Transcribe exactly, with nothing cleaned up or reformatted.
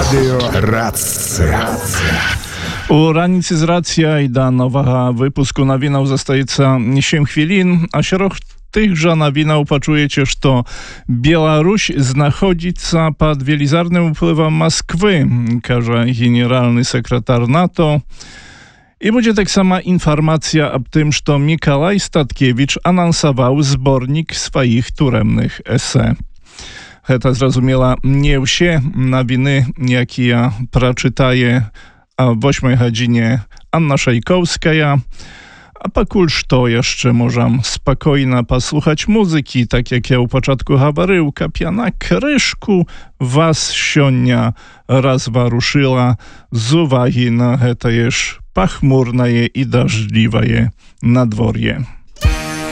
Радио Рация. У раніцы з рацыя і да новага выпуску навінаў застаецца сем хвілін, а сярод тых жа навінаў пачуеце, што Беларусь знаходзіцца пад велізарным уплывам Масквы, кажа генеральны сакратар НАТО. І будзе таксама інфармацыя аб тым, што Мікалай Статкевіч анансаваў зборнік сваіх турэмных эсэ. Гэта, зразумела, не ўсе навіны, якія прачытае о восьмай гадзіне Анна Шайкоўская. А пакуль што яшчэ можам спакойна паслухаць музыкі, так як я ў пачатку гаварыў, каб яна крышку вас сёння разварушыла з увагі на гэтае ж пахмурнае і дажджлівае надвор'е.